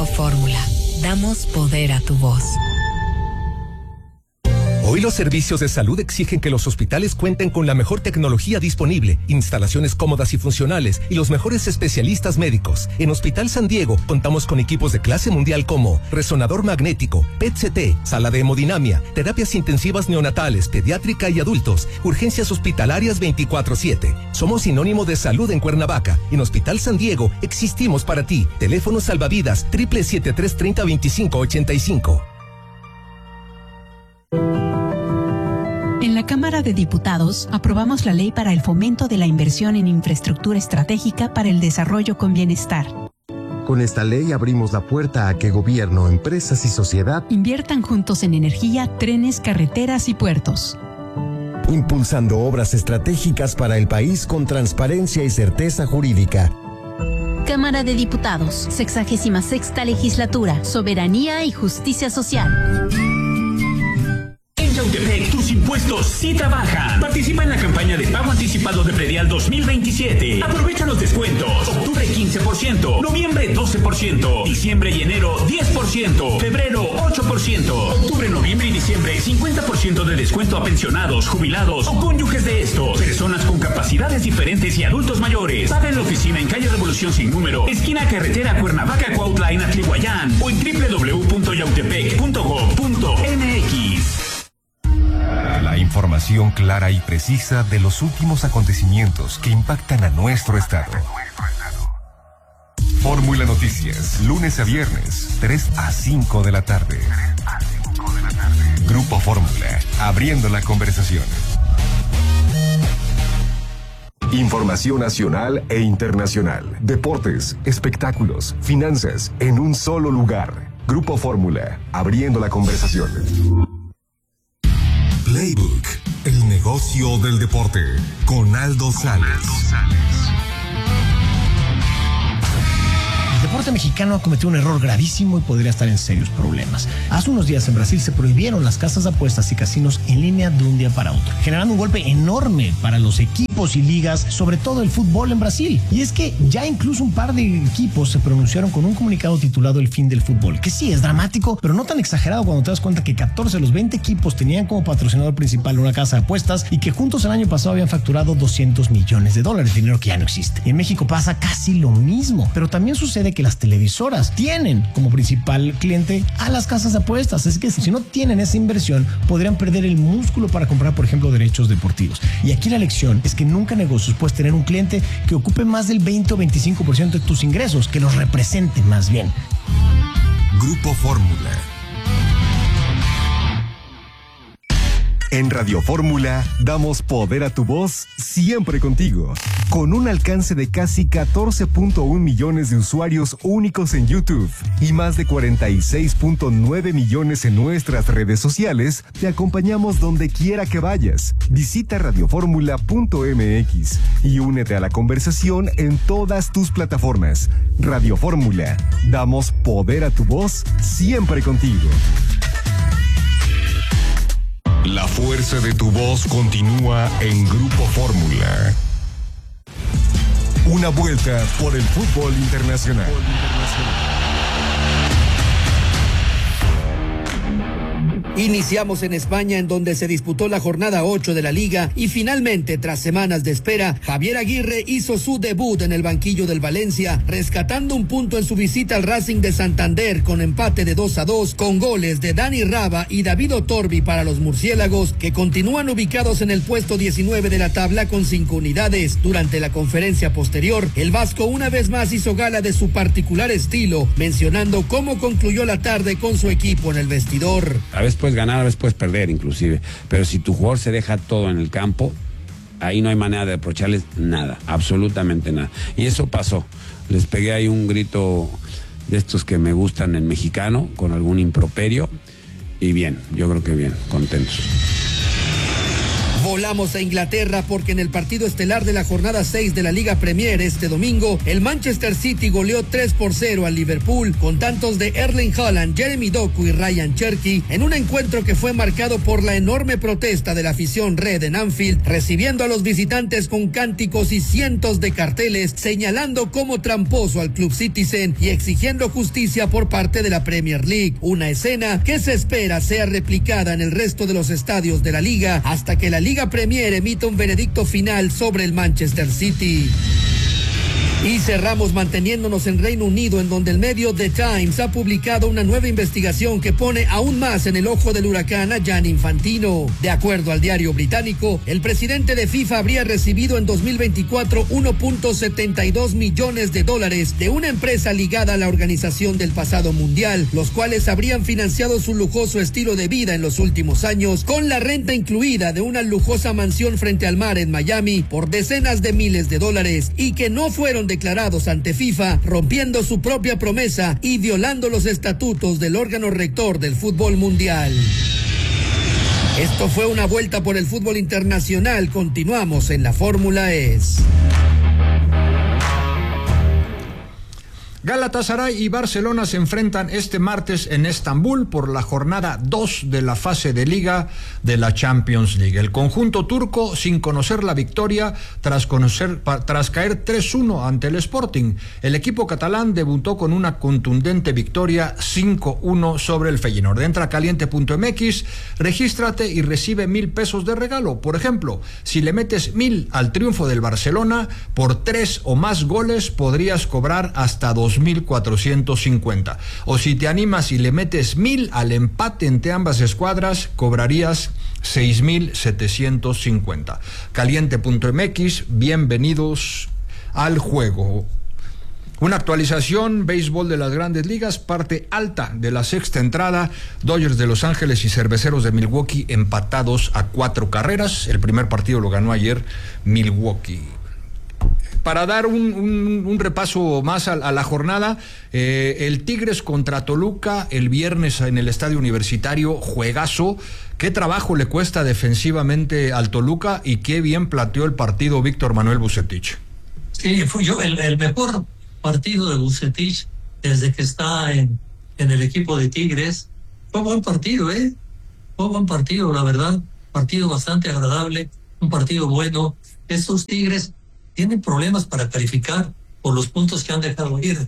Grupo Fórmula. Damos poder a tu voz. Hoy los servicios de salud exigen que los hospitales cuenten con la mejor tecnología disponible, instalaciones cómodas y funcionales y los mejores especialistas médicos. En Hospital San Diego contamos con equipos de clase mundial como resonador magnético, PET-CT, sala de hemodinamia, terapias intensivas neonatales, pediátrica y adultos, urgencias hospitalarias 24/7. Somos sinónimo de salud en Cuernavaca. En Hospital San Diego existimos para ti. Teléfono salvavidas 773-3025-85. En la Cámara de Diputados aprobamos la ley para el fomento de la inversión en infraestructura estratégica para el desarrollo con bienestar. Con esta ley abrimos la puerta a que gobierno, empresas y sociedad inviertan juntos en energía, trenes, carreteras y puertos. Impulsando obras estratégicas para el país con transparencia y certeza jurídica. Cámara de Diputados, 66ª Legislatura, Soberanía y Justicia Social. En Yautepec, tus impuestos sí trabajan. Participa en la campaña de pago anticipado de predial 2027. Aprovecha los descuentos. Octubre 15%, noviembre 12%, diciembre y enero 10%, febrero 8%, octubre, noviembre y diciembre 50% de descuento a pensionados, jubilados o cónyuges de estos, personas con capacidades diferentes y adultos mayores. Paga en la oficina en calle Revolución sin número, esquina carretera Cuernavaca Cuautla en Atlihuayán o en www.yautepec.gov.mx. La información clara y precisa de los últimos acontecimientos que impactan a nuestro estado. Fórmula Noticias, lunes a viernes, 3 a 5 de la tarde. Grupo Fórmula, abriendo la conversación. Información nacional e internacional, deportes, espectáculos, finanzas, en un solo lugar. Grupo Fórmula, abriendo la conversación. Playbook, el negocio del deporte, con Aldo Sales. El deporte mexicano ha cometido un error gravísimo y podría estar en serios problemas. Hace unos días en Brasil se prohibieron las casas de apuestas y casinos en línea de un día para otro, generando un golpe enorme para los equipos y ligas, sobre todo el fútbol en Brasil. Y es que ya incluso un par de equipos se pronunciaron con un comunicado titulado El fin del fútbol, que sí es dramático, pero no tan exagerado cuando te das cuenta que 14 de los 20 equipos tenían como patrocinador principal una casa de apuestas y que juntos el año pasado habían facturado $200 millones, dinero que ya no existe. Y en México pasa casi lo mismo, pero también sucede que las televisoras tienen como principal cliente a las casas de apuestas. Es que si no tienen esa inversión, podrían perder el músculo para comprar, por ejemplo, derechos deportivos. Y aquí la lección es que nunca en negocios puedes tener un cliente que ocupe más del 20 o 25% de tus ingresos, que los represente más bien. Grupo Fórmula. En Radio Fórmula damos poder a tu voz siempre contigo. Con un alcance de casi 14.1 millones de usuarios únicos en YouTube y más de 46.9 millones en nuestras redes sociales, te acompañamos donde quiera que vayas. Visita radioformula.mx y únete a la conversación en todas tus plataformas. Radio Fórmula, damos poder a tu voz siempre contigo. La fuerza de tu voz continúa en Grupo Fórmula. Una vuelta por el fútbol internacional. Iniciamos en España, en donde se disputó la jornada 8 de la Liga y finalmente, tras semanas de espera, Javier Aguirre hizo su debut en el banquillo del Valencia, rescatando un punto en su visita al Racing de Santander con empate de 2-2, con goles de Dani Raba y David Otorbi para los murciélagos, que continúan ubicados en el puesto 19 de la tabla con 5 unidades. Durante la conferencia posterior, el vasco una vez más hizo gala de su particular estilo, mencionando cómo concluyó la tarde con su equipo en el vestidor. A veces puedes ganar, a veces puedes perder inclusive, pero si tu jugador se deja todo en el campo, ahí no hay manera de reprocharles nada, absolutamente nada. Y eso pasó. Les pegué ahí un grito de estos que me gustan en mexicano, con algún improperio, y bien, yo creo que bien, contentos. Volamos a Inglaterra porque en el partido estelar de la jornada 6 de la Liga Premier este domingo, el Manchester City goleó 3-0 al Liverpool con tantos de Erling Haaland, Jeremy Doku y Ryan Cherky en un encuentro que fue marcado por la enorme protesta de la afición red en Anfield, recibiendo a los visitantes con cánticos y cientos de carteles señalando como tramposo al Club Citizen y exigiendo justicia por parte de la Premier League, una escena que se espera sea replicada en el resto de los estadios de la liga hasta que la Liga Premier emita un veredicto final sobre el Manchester City. Y cerramos manteniéndonos en Reino Unido, en donde el medio The Times ha publicado una nueva investigación que pone aún más en el ojo del huracán a Gianni Infantino. De acuerdo al diario británico, el presidente de FIFA habría recibido en 2024 $1.72 millones de una empresa ligada a la organización del pasado mundial, los cuales habrían financiado su lujoso estilo de vida en los últimos años, con la renta incluida de una lujosa mansión frente al mar en Miami por decenas de miles de dólares, y que no fueron declarados ante FIFA, rompiendo su propia promesa y violando los estatutos del órgano rector del fútbol mundial. Esto fue una vuelta por el fútbol internacional. Continuamos en la Fórmula ES. Galatasaray y Barcelona se enfrentan este martes en Estambul por la jornada 2 de la fase de liga de la Champions League. El conjunto turco, sin conocer la victoria tras caer 3-1 ante el Sporting. El equipo catalán debutó con una contundente victoria 5-1 sobre el Feyenoord. Entra a caliente.mx, regístrate y recibe $1,000 de regalo. Por ejemplo, si le metes 1,000 al triunfo del Barcelona, por 3 o más goles podrías cobrar hasta 2,450. O si te animas y le metes 1,000 al empate entre ambas escuadras, cobrarías 6,750. Caliente.mx, bienvenidos al juego. Una actualización, béisbol de las Grandes Ligas, parte alta de la sexta entrada, Dodgers de Los Ángeles y Cerveceros de Milwaukee empatados a 4 carreras. El primer partido lo ganó ayer Milwaukee. Para dar un repaso más a la jornada, el Tigres contra Toluca el viernes en el Estadio Universitario, juegazo. Qué trabajo le cuesta defensivamente al Toluca y qué bien planteó el partido Víctor Manuel Vucetich. Sí, fue el mejor partido de Vucetich desde que está en el equipo de Tigres. Fue buen partido, Fue buen partido, la verdad. Partido bastante agradable, un partido bueno. Estos Tigres tienen problemas para calificar por los puntos que han dejado ir.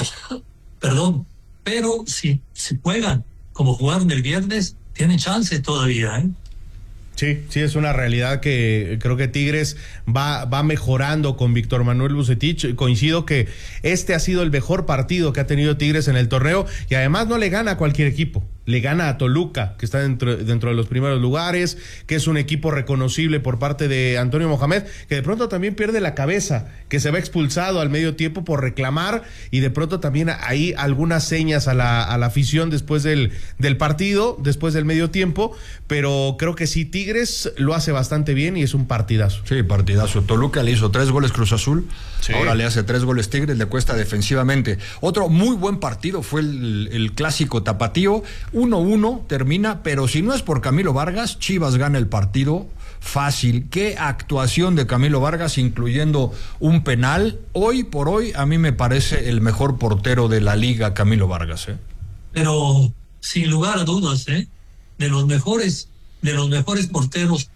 Perdón. Pero si juegan como jugaron el viernes, tienen chance todavía, Sí, es una realidad que creo que Tigres va mejorando con Víctor Manuel Vucetich. Coincido que este ha sido el mejor partido que ha tenido Tigres en el torneo y además no le gana a cualquier equipo. Le gana a Toluca, que está dentro de los primeros lugares, que es un equipo reconocible por parte de Antonio Mohamed, que de pronto también pierde la cabeza, que se va expulsado al medio tiempo por reclamar y de pronto también hay algunas señas a la afición después del partido, después del medio tiempo, pero creo que sí, Tigres lo hace bastante bien y es un partidazo. Sí, partidazo. Toluca le hizo 3 goles Cruz Azul, sí. Ahora le hace 3 goles Tigres, le cuesta defensivamente. Otro muy buen partido fue el clásico tapatío, 1-1 termina, pero si no es por Camilo Vargas, Chivas gana el partido fácil. Qué actuación de Camilo Vargas, incluyendo un penal. Hoy por hoy a mí me parece el mejor portero de la liga, Camilo Vargas. Pero sin lugar a dudas, de los mejores porteros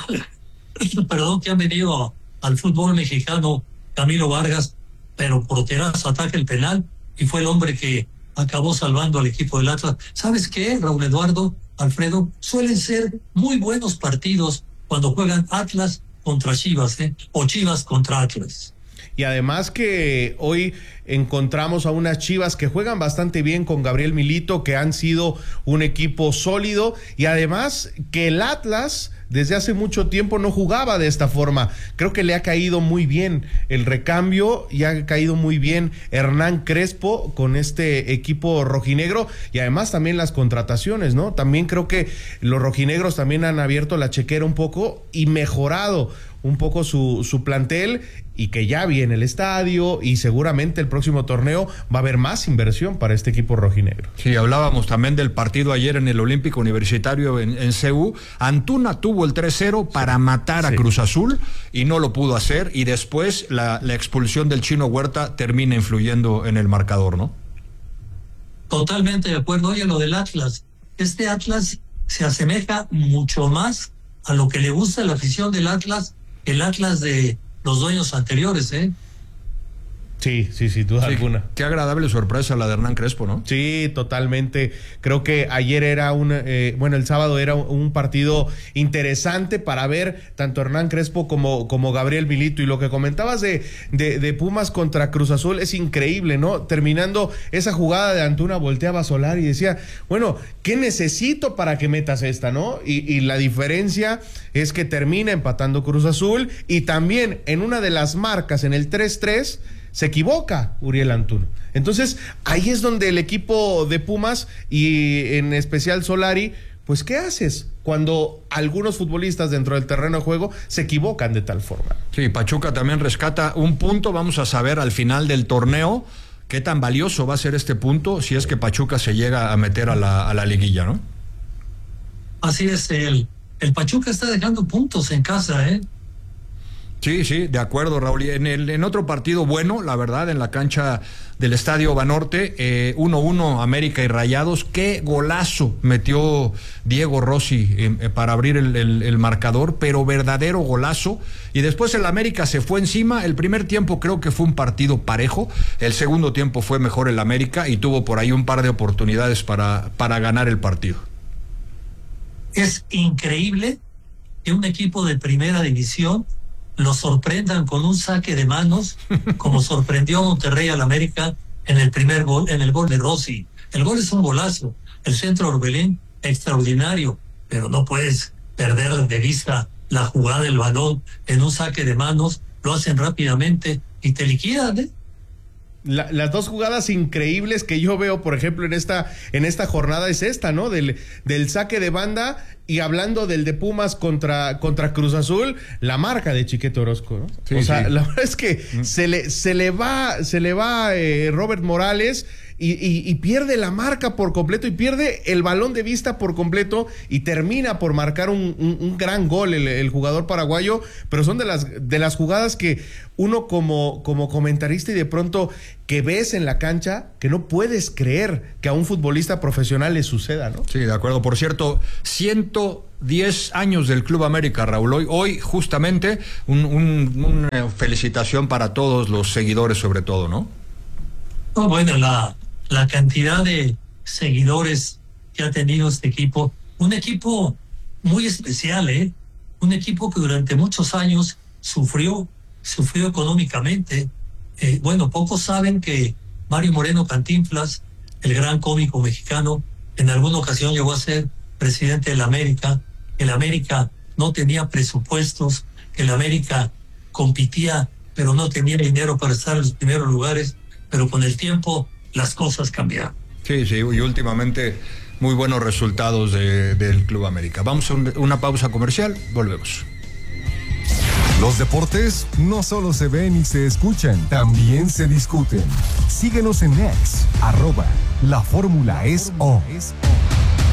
perdón, que han venido al fútbol mexicano, Camilo Vargas, pero porterazo, ataca el penal y fue el hombre que acabó salvando al equipo del Atlas. ¿Sabes qué, Raúl Eduardo, Alfredo? Suelen ser muy buenos partidos cuando juegan Atlas contra Chivas, o Chivas contra Atlas. Y además que hoy encontramos a unas Chivas que juegan bastante bien con Gabriel Milito, que han sido un equipo sólido, y además que el Atlas desde hace mucho tiempo no jugaba de esta forma. Creo que le ha caído muy bien el recambio y ha caído muy bien Hernán Crespo con este equipo rojinegro, y además también las contrataciones, ¿no? También creo que los rojinegros también han abierto la chequera un poco y mejorado un poco su plantel y que ya viene el estadio y seguramente el próximo torneo va a haber más inversión para este equipo rojinegro. Sí, hablábamos también del partido ayer en el Olímpico Universitario en CU. Antuna tuvo el 3-0 para matar a Cruz Azul y no lo pudo hacer, y después la expulsión del Chino Huerta termina influyendo en el marcador, ¿no? Totalmente de acuerdo. Oye, lo del Atlas. Este Atlas se asemeja mucho más a lo que le gusta a la afición del Atlas, el Atlas de los dueños anteriores, ¿eh? Sí, sin duda alguna. Qué agradable sorpresa la de Hernán Crespo, ¿no? Sí, totalmente. Creo que ayer era el sábado era un partido interesante para ver tanto Hernán Crespo como Gabriel Milito. Y lo que comentabas de Pumas contra Cruz Azul es increíble, ¿no? Terminando esa jugada de Antuna, volteaba a Solari y decía, bueno, ¿qué necesito para que metas esta, no? Y la diferencia es que termina empatando Cruz Azul, y también en una de las marcas, en el 3-3, se equivoca Uriel Antuna. Entonces, ahí es donde el equipo de Pumas, y en especial Solari, pues, ¿qué haces cuando algunos futbolistas dentro del terreno de juego se equivocan de tal forma? Sí, Pachuca también rescata un punto. Vamos a saber al final del torneo qué tan valioso va a ser este punto si es que Pachuca se llega a meter a la liguilla, ¿no? Así es, el Pachuca está dejando puntos en casa, ¿eh? Sí, de acuerdo, Raúl. En otro partido bueno, la verdad, en la cancha del Estadio Banorte, 1-1 América y Rayados. Qué golazo metió Diego Rossi para abrir el marcador, pero verdadero golazo. Y después el América se fue encima. El primer tiempo creo que fue un partido parejo. El segundo tiempo fue mejor el América y tuvo por ahí un par de oportunidades para ganar el partido. Es increíble que un equipo de primera división lo sorprendan con un saque de manos, como sorprendió a Monterrey al América en el primer gol, en el gol de Rossi. El gol es un golazo, el centro de Orbelín extraordinario, pero no puedes perder de vista la jugada del balón en un saque de manos. Lo hacen rápidamente y te liquidan, ¿eh? Las dos jugadas increíbles que yo veo, por ejemplo, en esta jornada es esta, ¿no? Del saque de banda, y hablando del de Pumas contra Cruz Azul, la marca de Chiquete Orozco, ¿no? Sí, la verdad es que se le va Robert Morales y pierde la marca por completo y pierde el balón de vista por completo y termina por marcar un gran gol el jugador paraguayo, pero son de las jugadas que uno como comentarista y de pronto que ves en la cancha que no puedes creer que a un futbolista profesional le suceda, ¿no? Sí, de acuerdo. Por cierto, 110 años del Club América, Raúl. Hoy justamente una felicitación para todos los seguidores, sobre todo, ¿no? Oh, bueno, la cantidad de seguidores que ha tenido este equipo, un equipo muy especial, un equipo que durante muchos años sufrió económicamente. Bueno, pocos saben que Mario Moreno Cantinflas, el gran cómico mexicano, en alguna ocasión llegó a ser presidente de la América. El América no tenía presupuestos, el América compitía, pero no tenía dinero para estar en los primeros lugares, pero con el tiempo las cosas cambiaron. Sí, y últimamente muy buenos resultados del Club América. Vamos a una pausa comercial, volvemos. Los deportes no solo se ven y se escuchan, también se discuten. Síguenos en X, @LaFórmulaSO.